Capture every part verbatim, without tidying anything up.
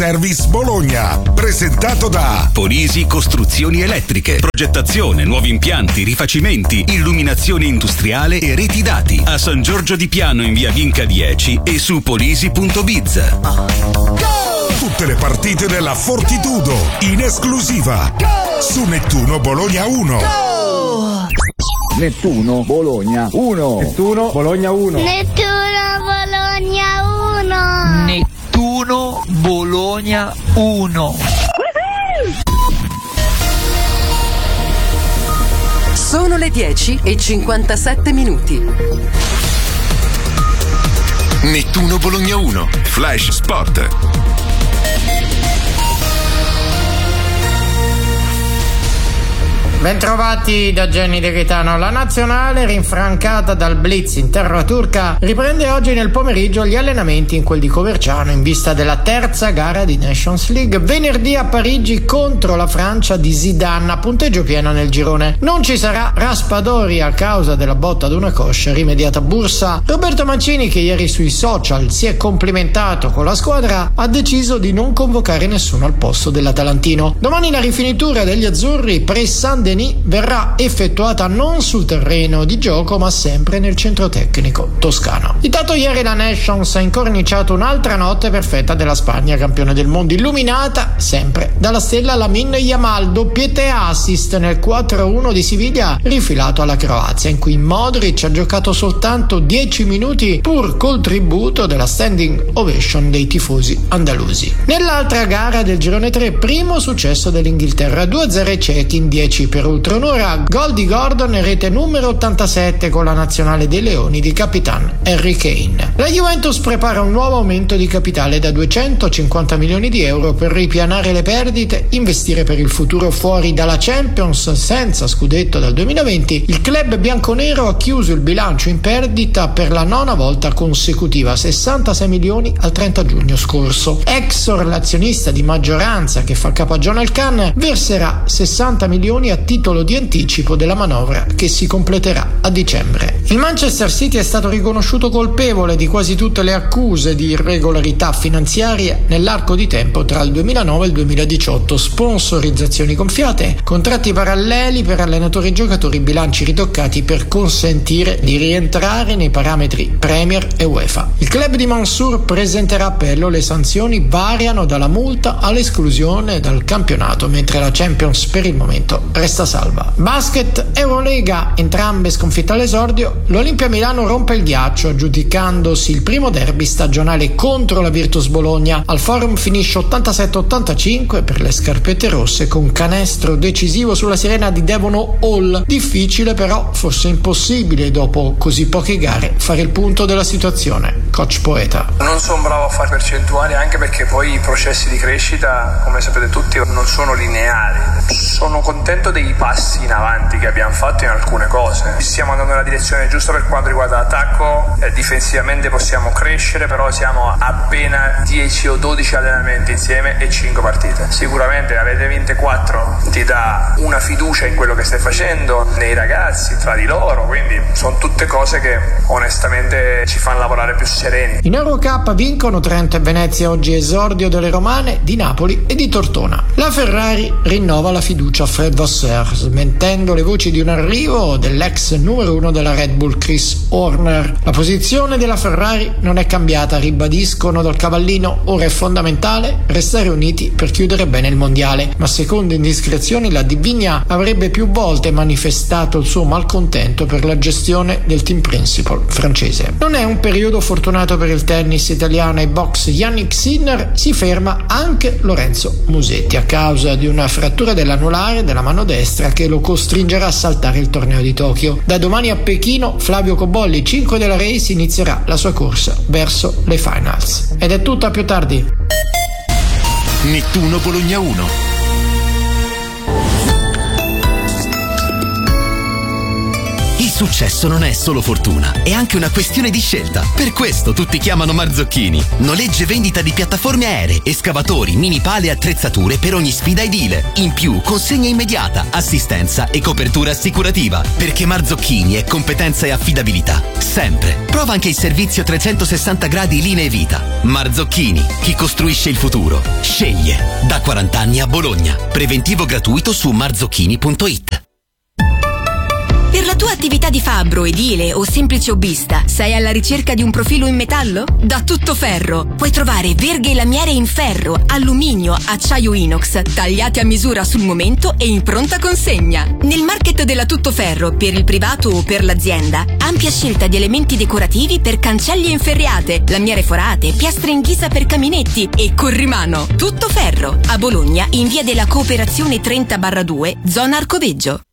Service Bologna, presentato da Polisi Costruzioni Elettriche, progettazione, nuovi impianti, rifacimenti, illuminazione industriale e reti dati. A San Giorgio di Piano in via Vinca dieci e su polisi punto biz. Tutte le partite della Fortitudo in esclusiva su Nettuno Bologna uno. Nettuno Bologna uno. Nettuno Bologna uno. Nettuno Bologna uno. Nettuno Bologna uno. Sono le dieci e cinquantasette minuti. Nettuno Bologna uno. Flash Sport. Bentrovati da Gianni De Gaetano. La nazionale, rinfrancata dal blitz in terra turca, riprende oggi nel pomeriggio gli allenamenti in quel di Coverciano in vista della terza gara di Nations League. Venerdì a Parigi contro la Francia di Zidane, a punteggio pieno nel girone. Non ci sarà Raspadori a causa della botta ad una coscia rimediata a Bursa. Roberto Mancini, che ieri sui social si è complimentato con la squadra, ha deciso di non convocare nessuno al posto dell'Atalantino. Domani la rifinitura degli azzurri pre-San verrà effettuata non sul terreno di gioco ma sempre nel centro tecnico toscano. Intanto ieri la Nations ha incorniciato un'altra notte perfetta della Spagna, campione del mondo, illuminata sempre dalla stella Lamine Yamal, doppietta e assist nel quattro a uno di Siviglia rifilato alla Croazia, in cui Modric ha giocato soltanto dieci minuti pur col tributo della standing ovation dei tifosi andalusi. Nell'altra gara del girone tre, primo successo dell'Inghilterra, due a zero ai cechi in dieci per oltre un'ora, gol di Gordon e rete numero ottantasette con la nazionale dei Leoni di capitan Harry Kane. La Juventus prepara un nuovo aumento di capitale da duecentocinquanta milioni di euro per ripianare le perdite, investire per il futuro fuori dalla Champions senza scudetto dal duemilaventi. Il club bianconero ha chiuso il bilancio in perdita per la nona volta consecutiva, sessantasei milioni al trenta giugno scorso. Exor, l'azionista di maggioranza che fa capagione al Can, verserà sessanta milioni a titolo di anticipo della manovra che si completerà a dicembre. Il Manchester City è stato riconosciuto colpevole di quasi tutte le accuse di irregolarità finanziarie nell'arco di tempo tra il duemilanove e il duemiladiciotto: sponsorizzazioni gonfiate, contratti paralleli per allenatori e giocatori, bilanci ritoccati per consentire di rientrare nei parametri Premier e UEFA. Il club di Mansour presenterà appello, le sanzioni variano dalla multa all'esclusione dal campionato, mentre la Champions per il momento resta salva. Basket, Eurolega, entrambe sconfitte all'esordio. L'Olimpia Milano rompe il ghiaccio aggiudicandosi il primo derby stagionale contro la Virtus Bologna. Al Forum finisce ottantasette ottantacinque per le scarpette rosse, con canestro decisivo sulla sirena di Devon Hall. Difficile però, forse impossibile dopo così poche gare, fare il punto della situazione. Coach Poeta: non sono bravo a fare percentuali, anche perché poi i processi di crescita, come sapete tutti, non sono lineari. Sono contento dei passi in avanti che abbiamo fatto in alcune cose. Stiamo andando nella direzione giusta per quanto riguarda l'attacco, eh, difensivamente possiamo crescere, però siamo a appena dieci o dodici allenamenti insieme e cinque partite. Sicuramente avete vinte quattro ti dà una fiducia in quello che stai facendo, nei ragazzi, tra di loro, quindi sono tutte cose che onestamente ci fanno lavorare più sereni. In Eurocup vincono Trento e Venezia, oggi esordio delle romane, di Napoli e di Tortona. La Ferrari rinnova la fiducia a Fred Vasseur, smentendo le voci di un arrivo dell'ex numero uno della Red Bull Chris Horner. La posizione della Ferrari non è cambiata, ribadiscono dal cavallino, ora è fondamentale restare uniti per chiudere bene il mondiale, ma secondo indiscrezioni la Divigna avrebbe più volte manifestato il suo malcontento per la gestione del team principal francese. Non è un periodo fortunato per il tennis italiano. Ai box Yannick Sinner si ferma anche Lorenzo Musetti a causa di una frattura dell'anulare della mano destra che lo costringerà a saltare il torneo di Tokyo. Da domani a Pechino Flavio Cobolli, cinque della Race, inizierà la sua corsa verso le finals. Ed è tutto, a più tardi. Nettuno Bologna uno. successo non è solo fortuna, è anche una questione di scelta. Per questo tutti chiamano Marzocchini. Noleggio e vendita di piattaforme aeree, escavatori, mini pale e attrezzature per ogni sfida edile. In più, consegna immediata, assistenza e copertura assicurativa. Perché Marzocchini è competenza e affidabilità. Sempre. Prova anche il servizio trecentosessanta gradi linee vita. Marzocchini, chi costruisce il futuro. Sceglie. Da quaranta anni a Bologna. Preventivo gratuito su marzocchini punto it. Per la tua attività di fabbro, edile o semplice hobbista, sei alla ricerca di un profilo in metallo? Da Tuttoferro puoi trovare verghe e lamiere in ferro, alluminio, acciaio inox, tagliati a misura sul momento e in pronta consegna. Nel market della Tuttoferro, per il privato o per l'azienda, ampia scelta di elementi decorativi per cancelli e inferriate, lamiere forate, piastre in ghisa per caminetti e corrimano. Tuttoferro, a Bologna, in via della Cooperazione trenta barra due, zona Arcoveggio.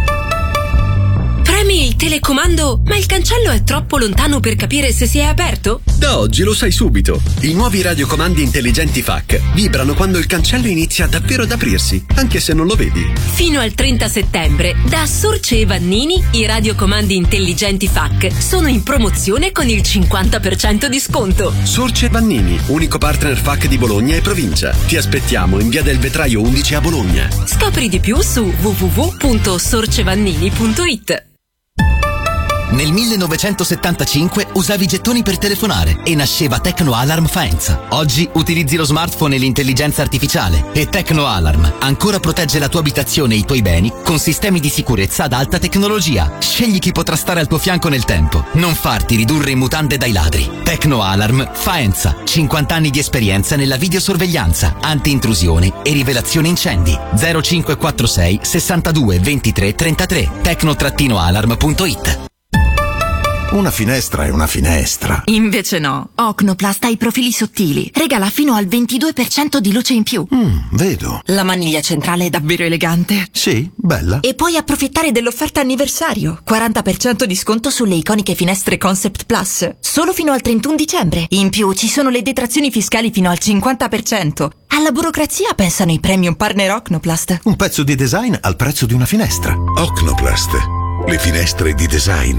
Premi il telecomando, ma il cancello è troppo lontano per capire se si è aperto? Da oggi lo sai subito. I nuovi radiocomandi intelligenti F A C vibrano quando il cancello inizia davvero ad aprirsi, anche se non lo vedi. Fino al trenta settembre, da Sorce e Vannini, i radiocomandi intelligenti F A C sono in promozione con il cinquanta per cento di sconto. Sorce e Vannini, unico partner F A C di Bologna e provincia. Ti aspettiamo in via del Vetraio undici a Bologna. Scopri di più su w w w punto sorcevannini punto it. Nel millenovecentosettantacinque usavi gettoni per telefonare e nasceva Tecno Alarm Faenza. Oggi utilizzi lo smartphone e l'intelligenza artificiale e Tecno Alarm ancora protegge la tua abitazione e i tuoi beni con sistemi di sicurezza ad alta tecnologia. Scegli chi potrà stare al tuo fianco nel tempo. Non farti ridurre in mutande dai ladri. Tecno Alarm Faenza. cinquanta anni di esperienza nella videosorveglianza, anti-intrusione e rivelazione incendi. zero cinque quattro sei sessantadue ventitré trentatré. tecno alarm punto it. Una finestra è una finestra. Invece no. Ocnoplast ha i profili sottili. Regala fino al ventidue per cento di luce in più. Mm, vedo. La maniglia centrale è davvero elegante. Sì, bella. E puoi approfittare dell'offerta anniversario. quaranta per cento di sconto sulle iconiche finestre Concept Plus. Solo fino al trentuno dicembre. In più ci sono le detrazioni fiscali fino al cinquanta per cento. Alla burocrazia pensano i premium partner Ocnoplast. Un pezzo di design al prezzo di una finestra. Ocnoplast. Le finestre di design.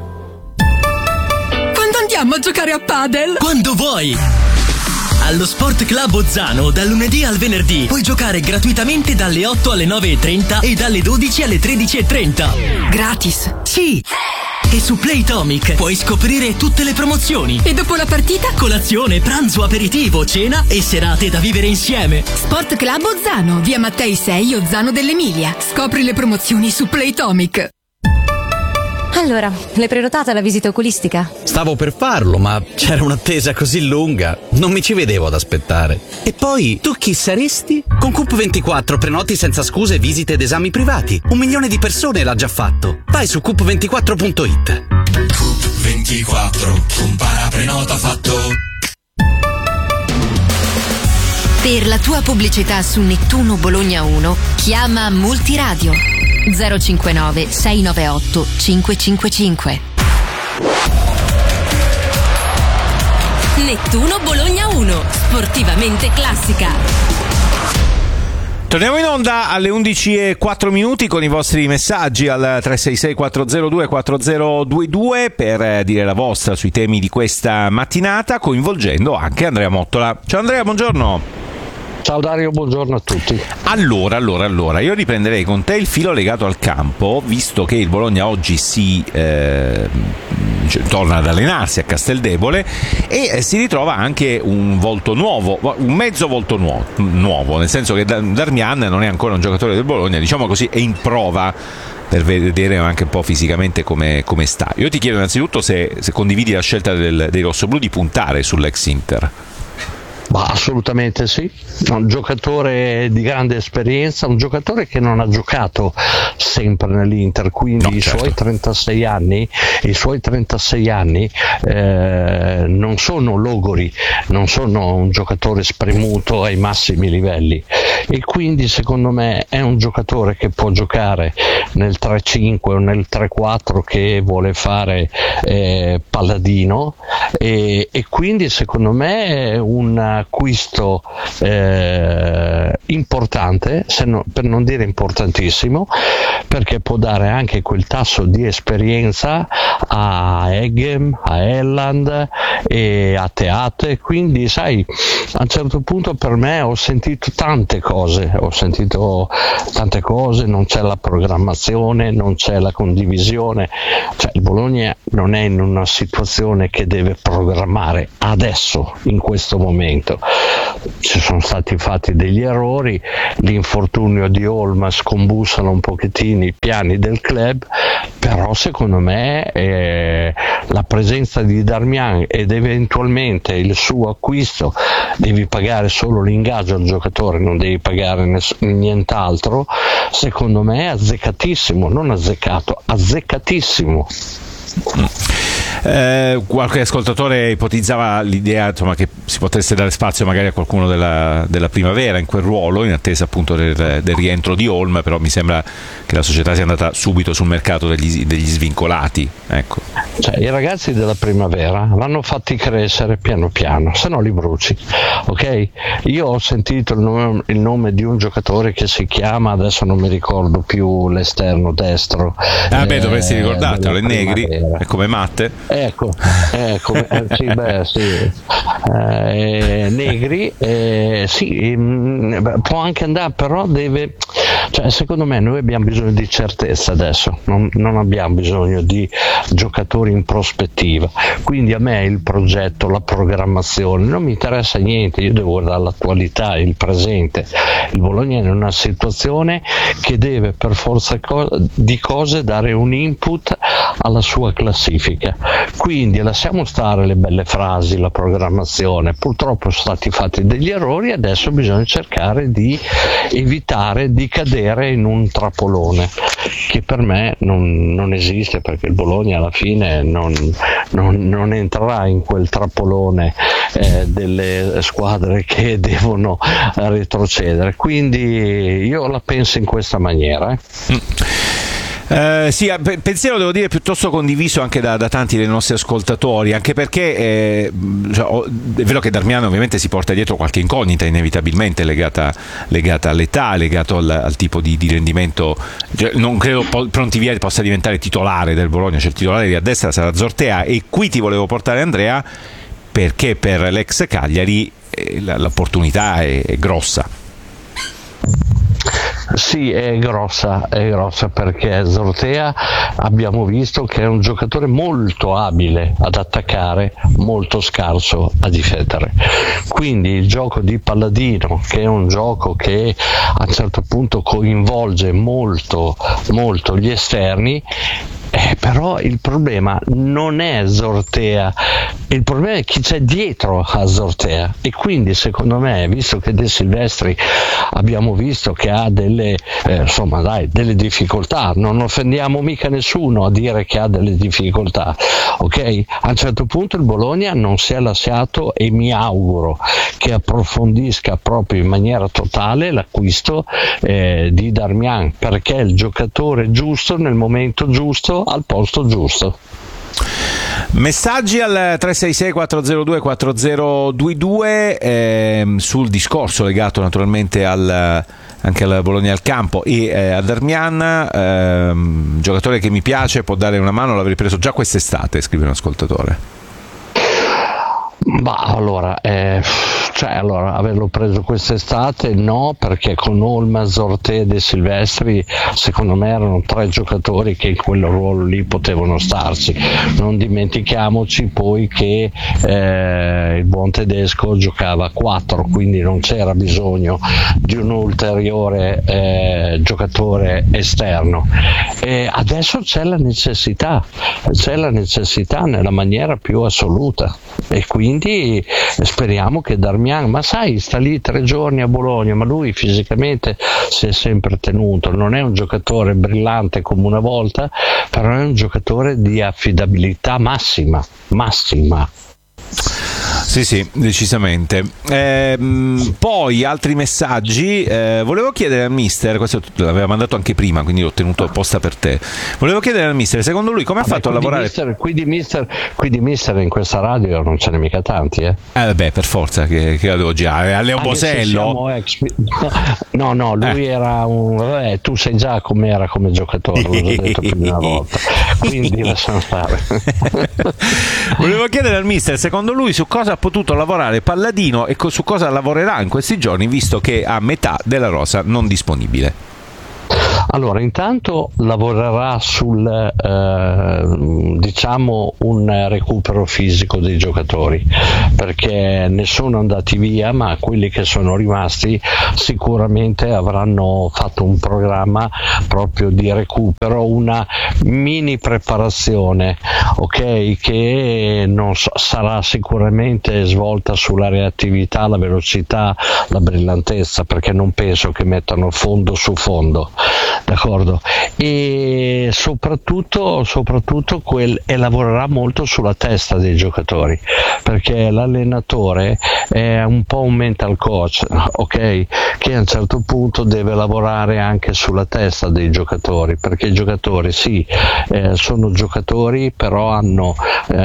Andiamo a giocare a padel? Quando vuoi! Allo Sport Club Ozzano, dal lunedì al venerdì, puoi giocare gratuitamente dalle otto alle nove e trenta e dalle dodici alle tredici e trenta. Gratis? Sì! E su Playtomic puoi scoprire tutte le promozioni. E dopo la partita? Colazione, pranzo, aperitivo, cena e serate da vivere insieme. Sport Club Ozzano, via Mattei sei, Ozzano dell'Emilia. Scopri le promozioni su Playtomic. Allora, l'hai prenotata la visita oculistica? Stavo per farlo, ma c'era un'attesa così lunga, non mi ci vedevo ad aspettare. E poi, tu chi saresti? Con Coop ventiquattro prenoti senza scuse visite ed esami privati. Un milione di persone l'ha già fatto. Vai su coop ventiquattro punto it. Coop ventiquattro, compara prenota fatto. Per la tua pubblicità su Nettuno Bologna uno, chiama Multiradio zero cinquantanove sei novantotto cinquecentocinquantacinque. Nettuno Bologna uno, sportivamente classica. Torniamo in onda alle undici e quattro minuti con i vostri messaggi al tre sei sei quattro zero due quattro zero due due per dire la vostra sui temi di questa mattinata, coinvolgendo anche Andrea Mottola. Ciao Andrea, buongiorno. Ciao Dario, buongiorno a tutti. Allora, allora, allora, io riprenderei con te il filo legato al campo, visto che il Bologna oggi si eh, torna ad allenarsi a Casteldebole e eh, si ritrova anche un volto nuovo, un mezzo volto nuovo, nuovo nel senso che Darmian non è ancora un giocatore del Bologna, diciamo così, è in prova per vedere anche un po' fisicamente come, come sta. Io ti chiedo innanzitutto se, se condividi la scelta del, dei rossoblù di puntare sull'ex Inter. Ma assolutamente sì, un giocatore di grande esperienza, un giocatore che non ha giocato sempre nell'Inter, quindi no, i certo. suoi trentasei anni, i suoi trentasei anni eh, non sono logori, non sono un giocatore spremuto ai massimi livelli e quindi secondo me è un giocatore che può giocare nel tre cinque o nel tre quattro che vuole fare eh, Palladino e, e quindi secondo me è un acquisto eh, importante, se no, per non dire importantissimo, perché può dare anche quel tasso di esperienza a Eggem, a Elland e a Teate. Quindi sai, a un certo punto per me ho sentito tante cose, ho sentito tante cose, non c'è la programmazione, non c'è la condivisione, cioè il Bologna non è in una situazione che deve programmare adesso, in questo momento. Ci sono stati fatti degli errori, l'infortunio di Olma scombussano un pochettino i piani del club, però secondo me eh, la presenza di Darmian ed eventualmente il suo acquisto, devi pagare solo l'ingaggio al giocatore, non devi pagare ness- nient'altro, secondo me è azzeccatissimo, non azzeccato, azzeccatissimo. Mm. Eh, qualche ascoltatore ipotizzava l'idea, insomma, che si potesse dare spazio magari a qualcuno della, della primavera in quel ruolo, in attesa appunto del, del rientro di Holm, però mi sembra che la società sia andata subito sul mercato degli, degli svincolati, ecco. Cioè, i ragazzi della primavera vanno fatti crescere piano piano, se no li bruci, ok? Io ho sentito il nome, il nome di un giocatore che si chiama, adesso non mi ricordo più l'esterno destro, ah beh, eh, dovresti ricordartelo, è Negri, è come Matte. Ecco, ecco eh, sì, beh, sì. Eh, Negri, eh, sì, mh, può anche andare, però deve, cioè, secondo me noi abbiamo bisogno di certezza adesso, non, non abbiamo bisogno di giocatori in prospettiva, quindi a me il progetto, la programmazione non mi interessa niente, io devo guardare l'attualità, il presente. Il Bologna è in una situazione che deve per forza di cose dare un input alla sua classifica, quindi lasciamo stare le belle frasi, la programmazione, purtroppo sono stati fatti degli errori, adesso bisogna cercare di evitare di cadere in un trappolone che per me non, non esiste, perché il Bologna alla fine non, non, non entrerà in quel trappolone eh, delle squadre che devono retrocedere, quindi io la penso in questa maniera. eh. Mm. Uh, sì, pensiero devo dire piuttosto condiviso anche da, da tanti dei nostri ascoltatori, anche perché eh, cioè, è vero che Darmian ovviamente si porta dietro qualche incognita inevitabilmente legata, legata all'età, legato al, al tipo di, di rendimento, cioè, non credo Prontivieri possa diventare titolare del Bologna, cioè il titolare di a destra sarà Zortea, e qui ti volevo portare Andrea perché per l'ex Cagliari eh, l'opportunità è, è grossa. Sì, è grossa, è grossa perché Zortea abbiamo visto che è un giocatore molto abile ad attaccare, molto scarso a difendere. Quindi il gioco di Palladino, che è un gioco che a un certo punto coinvolge molto, molto gli esterni, Eh, però il problema non è Zortea, il problema è chi c'è dietro a Zortea, e quindi secondo me, visto che De Silvestri abbiamo visto che ha delle eh, insomma dai, delle difficoltà, non offendiamo mica nessuno a dire che ha delle difficoltà, ok? A un certo punto il Bologna non si è lasciato, e mi auguro che approfondisca proprio in maniera totale l'acquisto eh, di Darmian, perché è il giocatore giusto nel momento giusto al posto giusto. Messaggi al tre sei sei quattro zero due quattro zero due due eh, sul discorso legato naturalmente al, anche al Bologna al campo e eh, a Darmian, eh, giocatore che mi piace, può dare una mano, l'avrei preso già quest'estate, scrive un ascoltatore. Ma allora, eh, cioè, allora, averlo preso quest'estate no, perché con Olma, Zortea e De Silvestri secondo me erano tre giocatori che in quel ruolo lì potevano starci. Non dimentichiamoci poi che eh, il buon tedesco giocava a quattro, quindi non c'era bisogno di un ulteriore eh, giocatore esterno. E adesso c'è la necessità, c'è la necessità nella maniera più assoluta, e quindi speriamo che Darmian, ma sai, sta lì tre giorni a Bologna, ma lui fisicamente si è sempre tenuto, non è un giocatore brillante come una volta, però è un giocatore di affidabilità massima, massima. Sì, sì, decisamente. Eh, poi altri messaggi. Eh, volevo chiedere al mister, questo l'aveva mandato anche prima, quindi l'ho tenuto apposta per te. Volevo chiedere al mister, secondo lui come ha Vabbè, fatto a lavorare? Mister, qui, di mister, qui di mister in questa radio non ce n'è mica tanti, eh? Eh beh, per forza, che, che avevo già. A Leo Bosello? Ex... No, no, lui eh. era un. Eh, tu sai già com'era come giocatore, l'ho già detto più di una volta. Quindi lasciamo stare. Volevo chiedere al mister, secondo lui su cosa ha potuto lavorare Palladino e su cosa lavorerà in questi giorni, visto che ha metà della rosa non disponibile. Allora, intanto lavorerà sul eh, diciamo un recupero fisico dei giocatori, perché ne sono andati via, ma quelli che sono rimasti sicuramente avranno fatto un programma proprio di recupero, una mini preparazione, ok, che non so, sarà sicuramente svolta sulla reattività, la velocità, la brillantezza, perché non penso che mettano fondo su fondo. D'accordo, e soprattutto, soprattutto quel, e lavorerà molto sulla testa dei giocatori, perché l'allenatore è un po' un mental coach, ok, che a un certo punto deve lavorare anche sulla testa dei giocatori, perché i giocatori sì, eh, sono giocatori, però hanno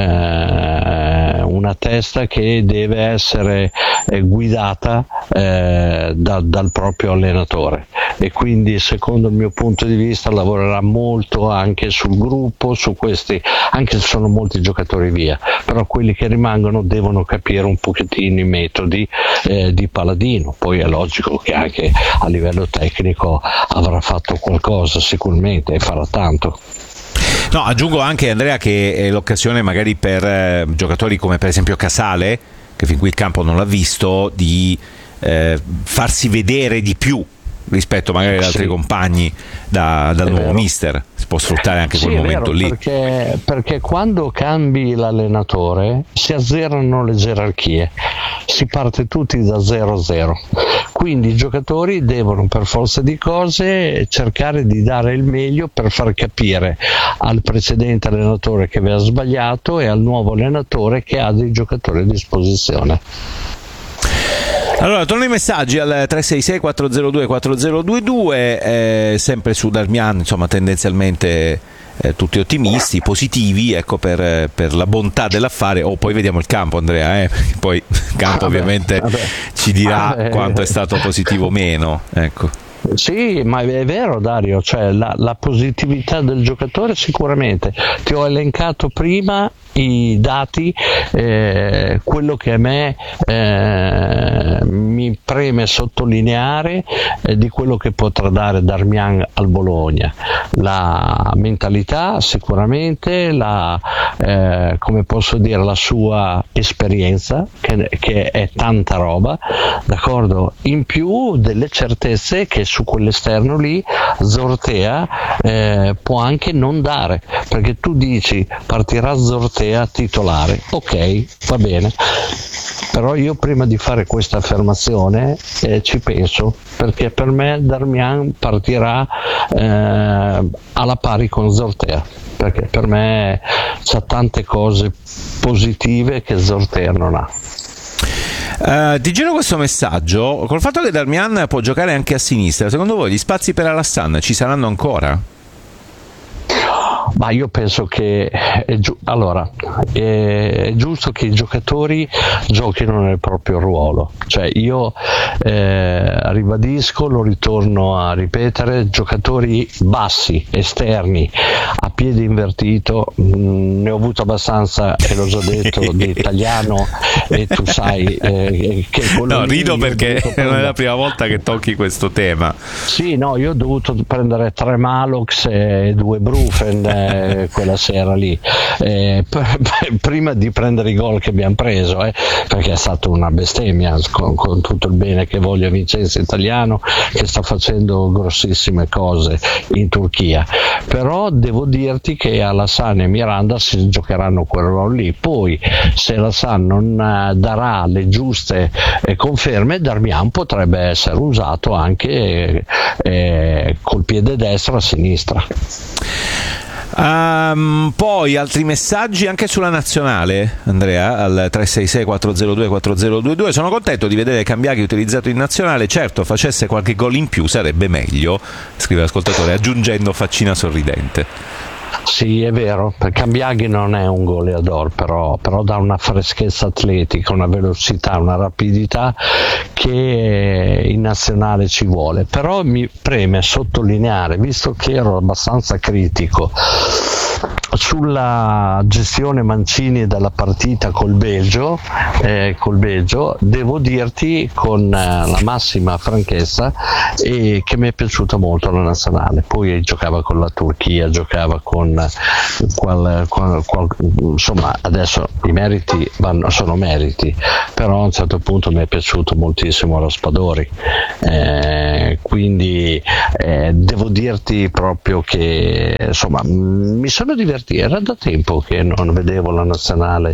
eh, una testa che deve essere eh, guidata eh, da, dal proprio allenatore, e quindi secondo il mio punto di vista lavorerà molto anche sul gruppo, su questi, anche se sono molti giocatori via, però quelli che rimangono devono capire un pochettino i metodi eh, di Palladino. Poi è logico che anche a livello tecnico avrà fatto qualcosa sicuramente e farà tanto. No, aggiungo anche, Andrea, che è l'occasione magari per eh, giocatori come per esempio Casale, che fin qui il campo non l'ha visto, di eh, farsi vedere di più rispetto magari ad altri sì. compagni da, dal nuovo mister. Si può sfruttare anche sì, quel momento vero, lì, perché, perché quando cambi l'allenatore si azzerano le gerarchie, si parte tutti da zero a zero, quindi i giocatori devono per forza di cose cercare di dare il meglio per far capire al precedente allenatore che aveva sbagliato e al nuovo allenatore che ha dei giocatori a disposizione. Allora, torno ai messaggi al tre sei sei quattro zero due quattro zero due due, eh, sempre su Darmian, insomma tendenzialmente eh, tutti ottimisti, positivi, ecco, per, per la bontà dell'affare. O oh, poi vediamo il campo, Andrea, eh? Poi il campo vabbè, ovviamente vabbè. ci dirà vabbè. quanto è stato positivo o meno, ecco. Sì, ma è vero Dario, cioè la, la positività del giocatore sicuramente, ti ho elencato prima i dati, eh, quello che a me eh, mi preme sottolineare eh, di quello che potrà dare Darmian al Bologna, la mentalità sicuramente, la, eh, come posso dire, la sua esperienza che, che è tanta roba, d'accordo, in più delle certezze che su quell'esterno lì Zortea eh, può anche non dare, perché tu dici partirà Zortea titolare, ok, va bene, però io prima di fare questa affermazione eh, ci penso, perché per me Darmian partirà eh, alla pari con Zortea, perché per me c'ha tante cose positive che Zortea non ha. Uh, ti giro questo messaggio: col fatto che Darmian può giocare anche a sinistra, secondo voi gli spazi per Alassane ci saranno ancora? Ma io penso che è, giu- allora, è giusto che i giocatori giochino nel proprio ruolo, cioè io eh, ribadisco, lo ritorno a ripetere, giocatori bassi, esterni, a piede invertito, mh, ne ho avuto abbastanza e l'ho già detto di italiano, e tu sai eh, che quello no, lì rido perché prendere... non è la prima volta che tocchi questo tema. Sì, no, io ho dovuto prendere tre Malox e due Brufen eh, quella sera lì eh, per, per, prima di prendere i gol che abbiamo preso, eh, perché è stata una bestemmia, con, con tutto il bene che voglio a Vincenzo Italiano, che sta facendo grossissime cose in Turchia, però devo dirti che Alassane e Miranda si giocheranno quel ruolo lì. Poi se Alassane non eh, darà le giuste eh, conferme, Darmian potrebbe essere usato anche eh, col piede destro a sinistra. Um, poi altri messaggi anche sulla nazionale, Andrea, al tre sei sei quattro zero due quattro zero due due. Sono contento di vedere Cambiaghi utilizzato in nazionale, certo facesse qualche gol in più sarebbe meglio, scrive l'ascoltatore, aggiungendo faccina sorridente. Sì, è vero, Cambiaghi non è un goleador, però, però dà una freschezza atletica, una velocità, una rapidità che in nazionale ci vuole. Però mi preme sottolineare, visto che ero abbastanza critico sulla gestione Mancini della partita col Belgio, eh, col Belgio, devo dirti con eh, la massima franchezza eh, che mi è piaciuta molto la nazionale. Poi giocava con la Turchia, giocava con qual, qual, qual, insomma adesso i meriti vanno, sono meriti, però a un certo punto mi è piaciuto moltissimo Raspadori, eh, quindi eh, devo dirti proprio che insomma mi sono divertito. Era da tempo che non vedevo la nazionale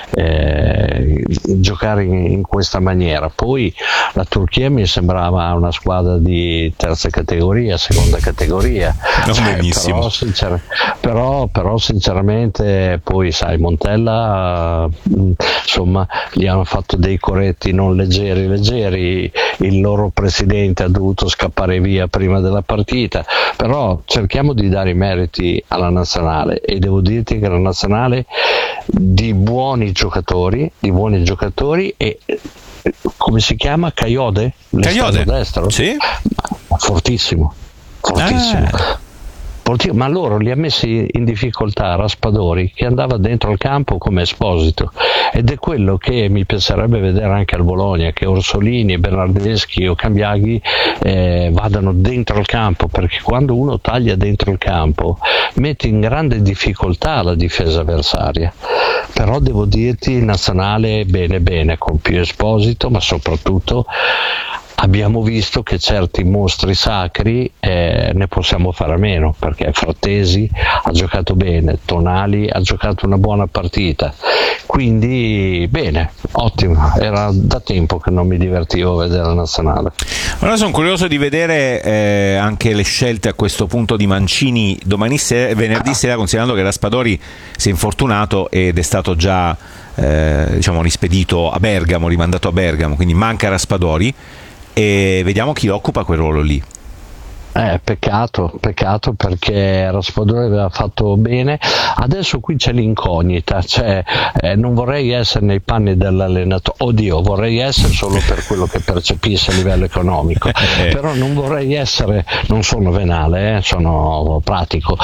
eh, giocare in, in questa maniera. Poi la Turchia mi sembrava una squadra di terza categoria, seconda categoria, cioè, però, sincer- però, però sinceramente poi sai Montella mh, insomma gli hanno fatto dei corretti non leggeri leggeri, il loro presidente ha dovuto scappare via prima della partita, però cerchiamo di dare i meriti alla nazionale e devo dirti che la nazionale di buoni giocatori, di buoni giocatori e come si chiama? Caiode? Caiode? Destro? Sì. Fortissimo, fortissimo. Ah. Ma loro li ha messi in difficoltà Raspadori, che andava dentro il campo come Esposito, ed è quello che mi piacerebbe vedere anche al Bologna, che Orsolini, Bernardeschi o Cambiaghi eh, vadano dentro il campo, perché quando uno taglia dentro il campo mette in grande difficoltà la difesa avversaria. Però devo dirti il nazionale bene bene, con più Esposito, ma soprattutto abbiamo visto che certi mostri sacri eh, ne possiamo fare a meno, perché Frattesi ha giocato bene, Tonali ha giocato una buona partita, quindi bene, ottimo, era da tempo che non mi divertivo a vedere la nazionale. Ora sono curioso di vedere eh, anche le scelte a questo punto di Mancini domani sera, venerdì sera, considerando che Raspadori si è infortunato ed è stato già eh, diciamo rispedito a Bergamo, rimandato a Bergamo, quindi manca Raspadori. E vediamo chi occupa quel ruolo lì. Eh, peccato, peccato perché Raspadori aveva fatto bene. Adesso qui c'è l'incognita, cioè eh, non vorrei essere nei panni dell'allenatore, oddio, vorrei essere solo per quello che percepisce a livello economico, però non vorrei essere, non sono venale, eh, sono pratico.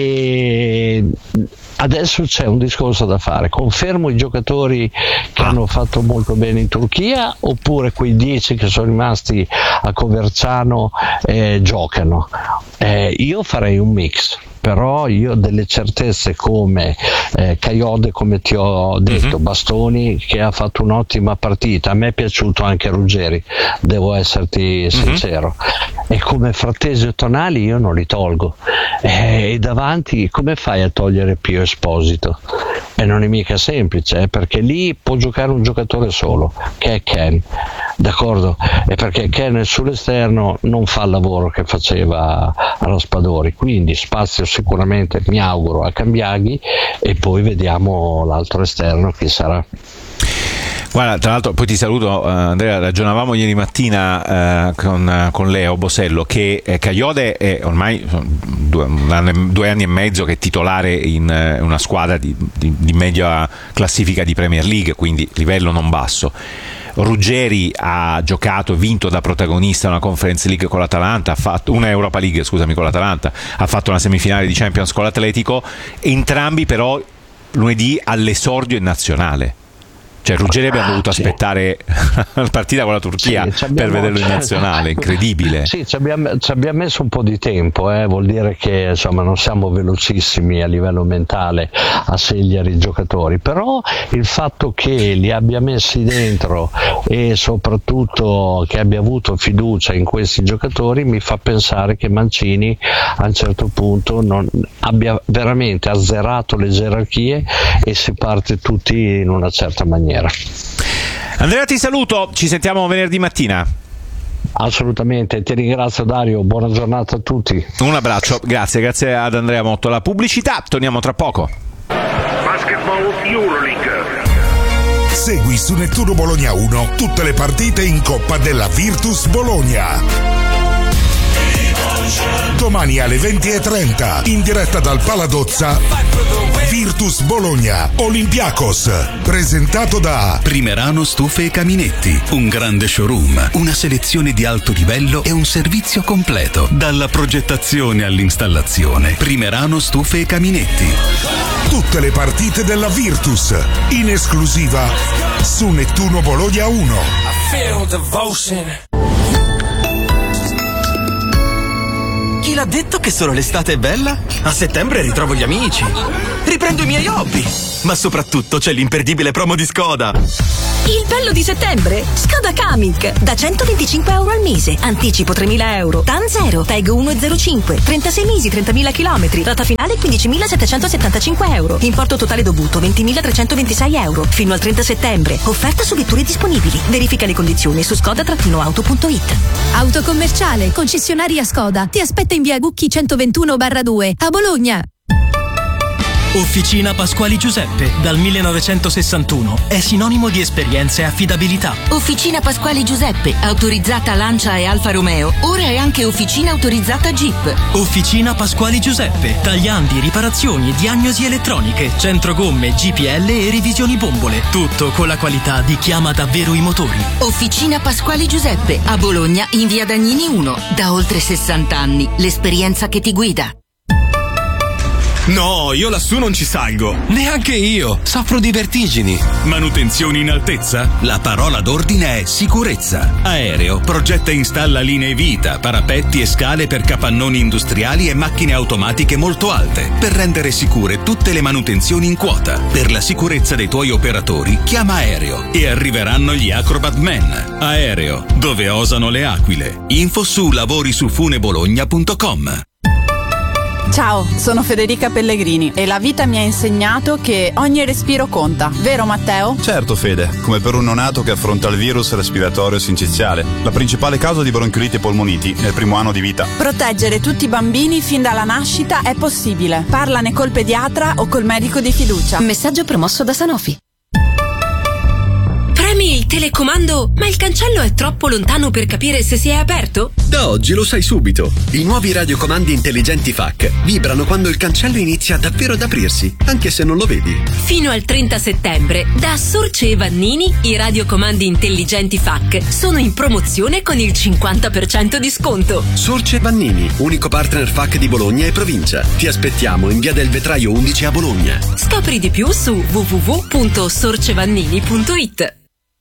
E adesso c'è un discorso da fare: confermo i giocatori che hanno fatto molto bene in Turchia, oppure quei dieci che sono rimasti a Coverciano eh, giocano? Eh, io farei un mix, però io ho delle certezze come eh, Caiode, come ti ho detto, mm-hmm. Bastoni che ha fatto un'ottima partita, a me è piaciuto anche Ruggeri, devo esserti sincero, mm-hmm. e come Frattesi e Tonali io non li tolgo, eh, e davanti come fai a togliere Pio Esposito? E non è mica semplice, eh, perché lì può giocare un giocatore solo, che è Ken, d'accordo? E perché Ken sull'esterno non fa il lavoro che faceva a Raspadori, quindi spazio sicuramente, mi auguro, a Cambiaghi, e poi vediamo l'altro esterno chi sarà. Guarda, tra l'altro poi ti saluto uh, Andrea, ragionavamo ieri mattina uh, con, uh, con Leo Bosello che eh, Caiode è ormai due, un anno, due anni e mezzo che è titolare in uh, una squadra di, di, di media classifica di Premier League, quindi livello non basso. Ruggeri ha giocato e vinto da protagonista una Conference League con l'Atalanta, ha fatto una Europa League, scusami, con l'Atalanta, ha fatto una semifinale di Champions con l'Atletico, entrambi però lunedì all'esordio in nazionale. Cioè Ruggeri abbiamo dovuto sì. aspettare la partita con la Turchia sì, per vederlo in nazionale, incredibile. Sì, ci abbiamo, ci abbiamo messo un po' di tempo, eh. Vuol dire che insomma non siamo velocissimi a livello mentale a scegliere i giocatori, però il fatto che li abbia messi dentro e soprattutto che abbia avuto fiducia in questi giocatori mi fa pensare che Mancini a un certo punto non abbia veramente azzerato le gerarchie e si parte tutti in una certa maniera. Andrea, ti saluto, ci sentiamo venerdì mattina. Assolutamente, ti ringrazio Dario, buona giornata a tutti. Un abbraccio, grazie, grazie ad Andrea Motto. La pubblicità, torniamo tra poco. Basketball Euroleague. Segui su Nettuno Bologna uno tutte le partite in Coppa della Virtus Bologna. Domani alle venti e trenta in diretta dal Paladozza Virtus Bologna Olympiacos, presentato da Primerano Stufe e Caminetti, un grande showroom, una selezione di alto livello e un servizio completo, dalla progettazione all'installazione. Primerano Stufe e Caminetti. Tutte le partite della Virtus in esclusiva su Nettuno Bologna uno. Chi l'ha detto che solo l'estate è bella? A settembre ritrovo gli amici, riprendo i miei hobby, ma soprattutto c'è l'imperdibile promo di Skoda. Il bello di settembre? Skoda Kamiq. Da centoventicinque euro al mese. Anticipo tremila euro. T A N zero. T E G uno zero cinque. trentasei mesi, trentamila chilometri. Rata finale quindicimilasettecentosettantacinque euro. Importo totale dovuto ventimilatrecentoventisei euro. Fino al trenta settembre. Offerta su vetture disponibili. Verifica le condizioni su skoda auto punto it. Autocommerciale, concessionaria Skoda. Ti aspetta in via Gucchi centoventuno due a Bologna. Officina Pasquali Giuseppe, dal millenovecentosessantuno, è sinonimo di esperienza e affidabilità. Officina Pasquali Giuseppe, autorizzata Lancia e Alfa Romeo, ora è anche officina autorizzata Jeep. Officina Pasquali Giuseppe, tagliandi, riparazioni, diagnosi elettroniche, centro gomme, G P L e revisioni bombole. Tutto con la qualità di chi ama davvero i motori. Officina Pasquali Giuseppe, a Bologna in via Dagnini uno, da oltre sessanta anni, l'esperienza che ti guida. No, io lassù non ci salgo. Neanche io. Soffro di vertigini. Manutenzioni in altezza? La parola d'ordine è sicurezza. Aereo progetta e installa linee vita, parapetti e scale per capannoni industriali e macchine automatiche molto alte, per rendere sicure tutte le manutenzioni in quota. Per la sicurezza dei tuoi operatori, chiama Aereo e arriveranno gli Acrobat Men. Aereo, dove osano le aquile. Info su lavorisufunebologna punto com. Ciao, sono Federica Pellegrini e la vita mi ha insegnato che ogni respiro conta, vero Matteo? Certo Fede, come per un neonato che affronta il virus respiratorio sinciziale, la principale causa di bronchioliti e polmoniti nel primo anno di vita. Proteggere tutti i bambini fin dalla nascita è possibile. Parlane col pediatra o col medico di fiducia. Messaggio promosso da Sanofi. Premi il telecomando, ma il cancello è troppo lontano per capire se si è aperto? Da oggi lo sai subito. I nuovi radiocomandi intelligenti F A C vibrano quando il cancello inizia davvero ad aprirsi, anche se non lo vedi. Fino al trenta settembre, da Sorce e Vannini, i radiocomandi intelligenti F A C sono in promozione con il cinquanta per cento di sconto. Sorce e Vannini, unico partner F A C di Bologna e provincia. Ti aspettiamo in via del Vetraio undici a Bologna. Scopri di più su w w w punto sorcevannini punto it.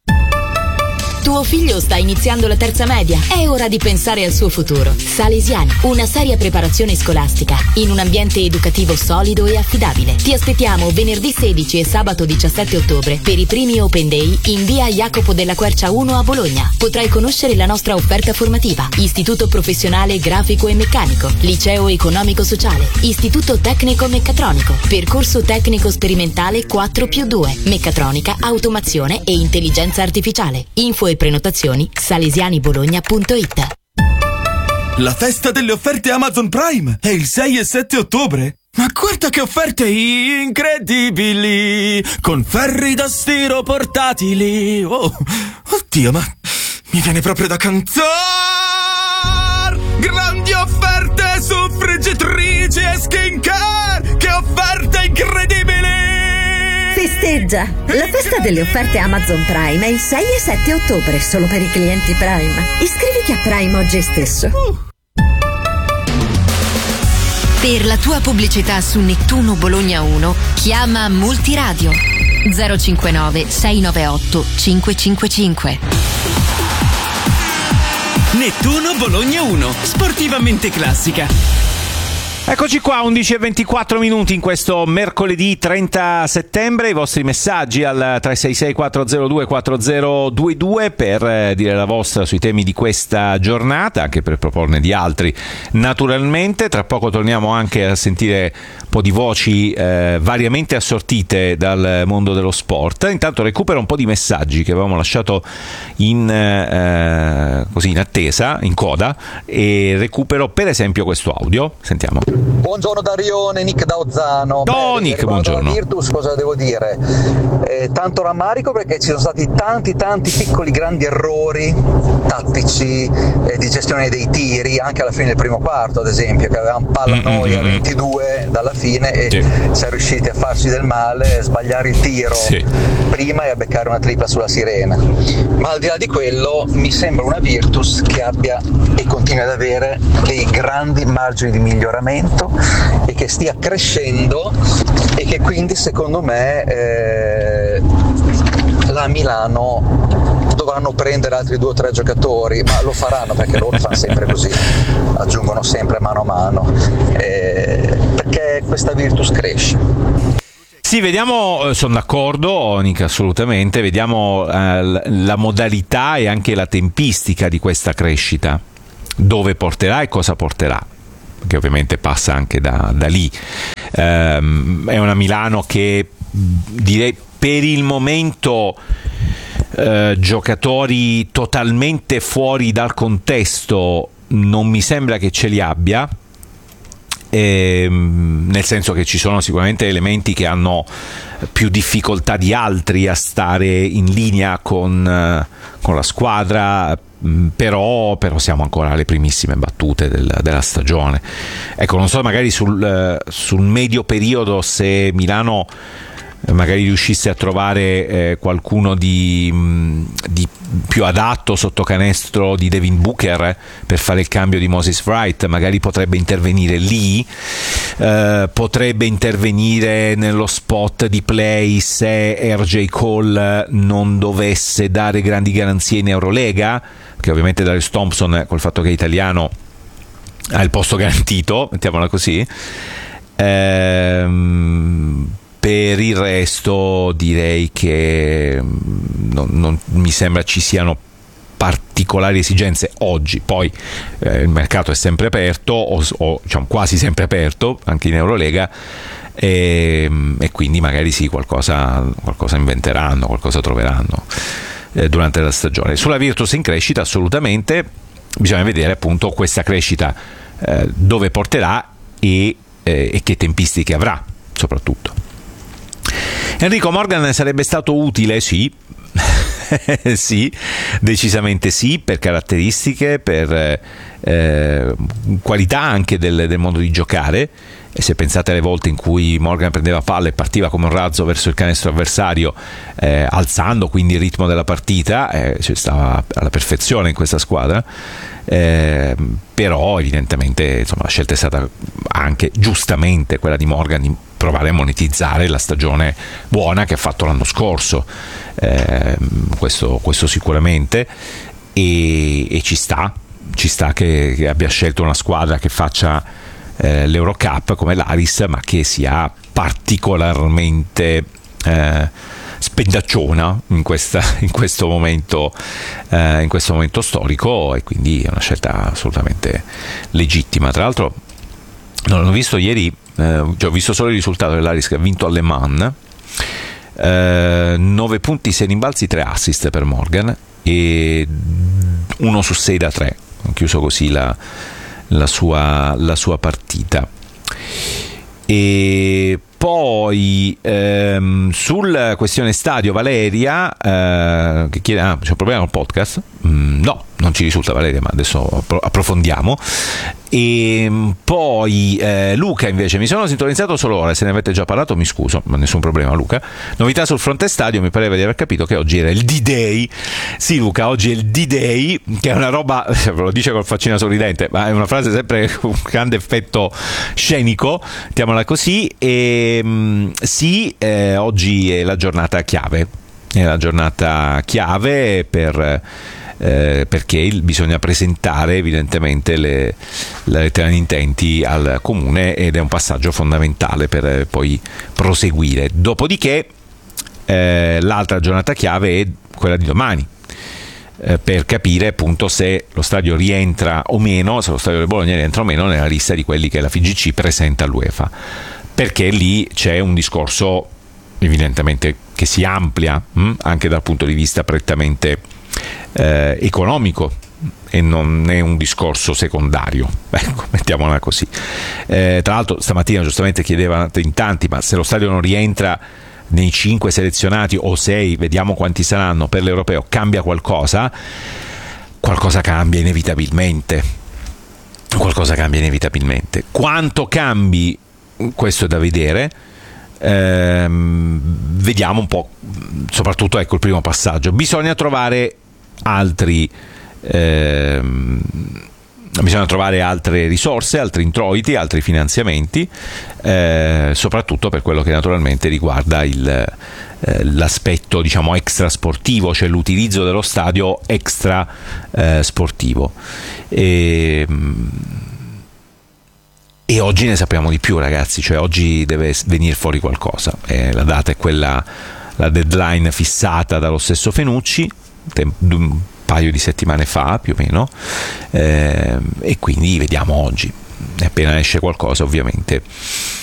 Tuo figlio sta iniziando la terza media. È ora di pensare al suo futuro. Salesiani, una seria preparazione scolastica in un ambiente educativo solido e affidabile. Ti aspettiamo venerdì sedici e sabato diciassette ottobre per i primi Open Day in via Jacopo della Quercia uno a Bologna. Potrai conoscere la nostra offerta formativa. Istituto Professionale Grafico e Meccanico, Liceo Economico Sociale, Istituto Tecnico Meccatronico, Percorso Tecnico Sperimentale quattro più due, Meccatronica, Automazione e Intelligenza Artificiale. Info e prenotazioni salesianibologna punto it. La festa delle offerte Amazon Prime è il sei e sette ottobre. Ma guarda che offerte incredibili, con ferri da stiro portatili. Oh, oddio, ma mi viene proprio da cantare. Grandi offerte su friggitrici e skincare. Che offerte incredibili! Festeggia! La festa delle offerte Amazon Prime è il sei e sette ottobre, solo per i clienti Prime. Iscriviti a Prime oggi stesso. Per la tua pubblicità su Nettuno Bologna uno, chiama Multiradio zero cinquantanove sei novantotto cinquecentocinquantacinque. Nettuno Bologna uno, sportivamente classica. Eccoci qua, undici e ventiquattro minuti in questo mercoledì trenta settembre. I vostri messaggi al tre sei sei quattro zero due quattro zero due due per eh, dire la vostra sui temi di questa giornata, anche per proporne di altri naturalmente. Tra poco torniamo anche a sentire un po' di voci eh, variamente assortite dal mondo dello sport. Intanto recupero un po' di messaggi che avevamo lasciato in, eh, così in attesa, in coda, e recupero per esempio questo audio. Sentiamo. Buongiorno Darione, Nick da Ozzano. Oh, Nick, buongiorno. Virtus, cosa devo dire? Eh, tanto rammarico perché ci sono stati tanti tanti piccoli grandi errori tattici eh, di gestione dei tiri, anche alla fine del primo quarto ad esempio, che avevamo palla noi a ventidue dalla fine e sì. si è riusciti a farci del male, sbagliare il tiro sì. prima e a beccare una tripla sulla sirena. Ma al di là di quello mi sembra una Virtus che abbia e continui ad avere dei grandi margini di miglioramento e che stia crescendo e che quindi secondo me eh, la Milano dovranno prendere altri due o tre giocatori, ma lo faranno perché loro fanno sempre così, aggiungono sempre mano a mano, eh, perché questa Virtus cresce. Sì, vediamo, sono d'accordo, Nick, assolutamente, vediamo eh, la modalità e anche la tempistica di questa crescita, dove porterà e cosa porterà, che ovviamente passa anche da, da lì. Um, è una Milano che direi per il momento uh, giocatori totalmente fuori dal contesto non mi sembra che ce li abbia, e, nel senso che ci sono sicuramente elementi che hanno più difficoltà di altri a stare in linea con, uh, con la squadra. Però, però siamo ancora alle primissime battute del, della stagione. Ecco, non so magari sul, sul medio periodo se Milano magari riuscisse a trovare eh, qualcuno di, di più adatto sotto canestro di Devin Booker per fare il cambio di Moses Wright, magari potrebbe intervenire lì, eh, potrebbe intervenire nello spot di play se R J Cole non dovesse dare grandi garanzie in Eurolega, che ovviamente Darius Thompson, col fatto che è italiano, ha il posto garantito, mettiamola così. Ehm, per il resto direi che non, non mi sembra ci siano particolari esigenze oggi. Poi eh, il mercato è sempre aperto, o, o diciamo quasi sempre aperto, anche in Eurolega, e, e quindi magari sì, qualcosa, qualcosa inventeranno, qualcosa troveranno durante la stagione. Sulla Virtus in crescita assolutamente bisogna vedere appunto questa crescita eh, dove porterà e, eh, e che tempistiche avrà soprattutto. Enrico Morgan sarebbe stato utile, sì sì, decisamente sì, per caratteristiche, per eh, qualità anche del, del modo di giocare. E se pensate alle volte in cui Morgan prendeva palla e partiva come un razzo verso il canestro avversario, eh, alzando quindi il ritmo della partita, eh, cioè stava alla perfezione in questa squadra, eh, però evidentemente insomma, la scelta è stata anche giustamente quella di Morgan di provare a monetizzare la stagione buona che ha fatto l'anno scorso, eh, questo, questo sicuramente, e, e ci sta, ci sta che, che abbia scelto una squadra che faccia Eh, l'Eurocup come l'Aris, ma che sia particolarmente eh, spendacciona in, questa, in, questo momento, eh, in questo momento storico, e quindi è una scelta assolutamente legittima. Tra l'altro non ho visto ieri, eh, ho visto solo il risultato dell'Aris che ha vinto a Le Mans, eh, nove punti, sei rimbalzi, tre assist per Morgan e uno su sei da tre, ho chiuso così la La sua, la sua partita. E poi ehm, sul questione stadio Valeria eh, che chiede, ah, c'è un problema col podcast? Mm, no, non ci risulta Valeria, ma adesso approfondiamo. E poi eh, Luca invece, mi sono sintonizzato solo ora, se ne avete già parlato mi scuso, ma nessun problema Luca. Novità sul fronte stadio, mi pareva di aver capito che oggi era il D-Day. Sì Luca, oggi è il D-Day, che è una roba, ve lo dice col faccino sorridente, ma è una frase sempre con un grande effetto scenico, mettiamola così. E mh, sì, eh, oggi è la giornata chiave, è la giornata chiave per eh, perché il, bisogna presentare evidentemente le, la lettera di intenti al comune, ed è un passaggio fondamentale per eh, poi proseguire. Dopodiché eh, l'altra giornata chiave è quella di domani, eh, per capire appunto se lo stadio rientra o meno, se lo stadio del Bologna rientra o meno nella lista di quelli che la F I G C presenta all'UEFA, perché lì c'è un discorso evidentemente che si amplia mh, anche dal punto di vista prettamente eh, economico, e non è un discorso secondario, ecco, mettiamola così. Eh, tra l'altro stamattina giustamente chiedevano in tanti, ma se lo stadio non rientra nei cinque selezionati o sei, vediamo quanti saranno per l'Europeo, cambia qualcosa? Qualcosa cambia inevitabilmente, qualcosa cambia inevitabilmente. Quanto cambi, questo è da vedere. Ehm, vediamo un po', soprattutto ecco il primo passaggio. Bisogna trovare altri ehm, bisogna trovare altre risorse, altri introiti, altri finanziamenti, eh, soprattutto per quello che naturalmente riguarda il, eh, l'aspetto diciamo extra sportivo, cioè l'utilizzo dello stadio extra eh, sportivo. E, E oggi ne sappiamo di più, ragazzi, cioè oggi deve venire fuori qualcosa. Eh, la data è quella, la deadline fissata dallo stesso Fenucci un paio di settimane fa più o meno, eh, e quindi vediamo oggi. Appena esce qualcosa ovviamente